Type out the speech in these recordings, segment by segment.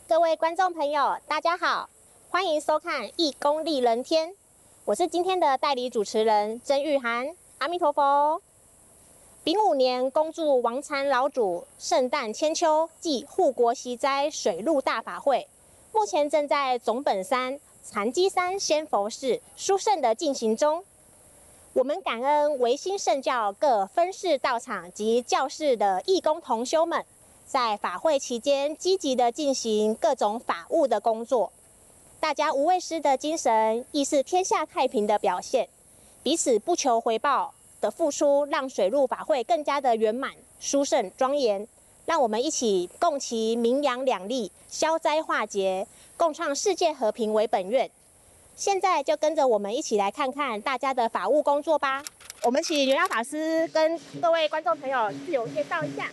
各位观众朋友，大家好，欢迎收看《义工利人天》，我是今天的代理主持人曾玉涵。阿弥陀佛。丙午年恭祝王禅老祖圣诞千秋暨护国息灾水陆大法会，目前正在总本山禅机山仙佛寺殊胜的进行中。我们感恩维新圣教各分寺道场及教室的义工同修们，在法会期间积极的进行各种法务的工作，大家无畏师的精神亦是天下太平的表现，彼此不求回报的付出，让水陆法会更加的圆满、殊胜、庄严。让我们一起共祈名扬两利，消灾化劫，共创世界和平为本愿。现在就跟着我们一起来看看大家的法务工作吧。我们请圆耀法师跟各位观众朋友自我介绍一下。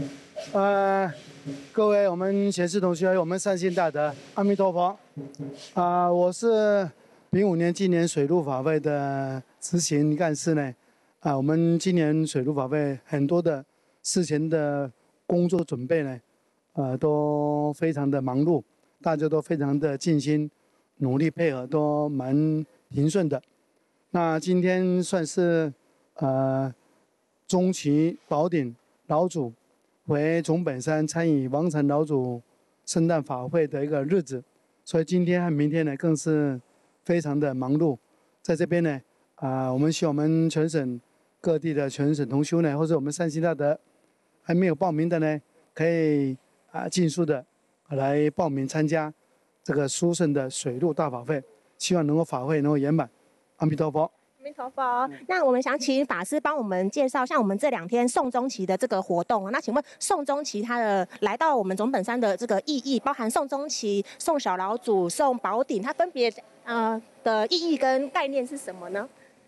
各位我们贤士同学，还有我们善信大德，阿弥陀佛。我是05年今年水陆法会的执行干事呢。我们今年水陆法会很多的事前的工作准备呢，都非常的忙碌，大家都非常的尽心努力配合，都蛮平顺的。那今天算是中期宝顶老祖回总本山参与王禅老祖圣诞法会的一个日子，所以今天和明天呢更是非常的忙碌。在这边呢，我们希望我们全省各地的全省同修呢，或者我们善信大德还没有报名的呢，可以尽速的来报名参加这个殊胜的水陆大法会，希望能够法会能够圆满。阿弥陀佛。 阿弥陀佛。那我们想请法师帮我们介绍，像我们这2天送终期的这个活动。那请问送终期它的来到我们总本山的这个意义，包含送终期、送小老祖、送宝顶，它分别的意义跟概念是什么呢？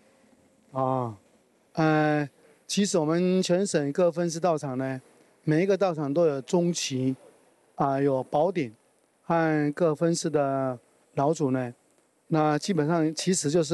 其实我们全省各分寺道场呢，每一个道场都有中期，有宝顶和各分寺的老祖呢。那基本上其实就是